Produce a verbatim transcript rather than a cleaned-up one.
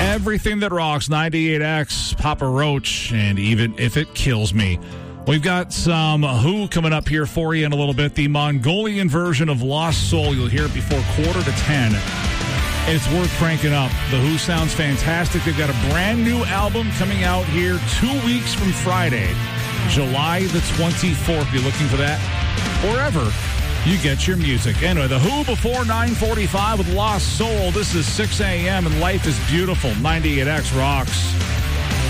Everything that rocks, ninety-eight X, Papa Roach, and Even If It Kills Me. We've got some Who coming up here for you in a little bit. The Mongolian version of Lost Soul. You'll hear it before quarter to ten. It's worth cranking up. The Who sounds fantastic. They've got a brand new album coming out here two weeks from Friday, July the twenty-fourth. Be looking for that wherever you get your music. Anyway, The Who before nine forty-five with Lost Soul. This is six a.m. and life is beautiful. ninety-eight X rocks.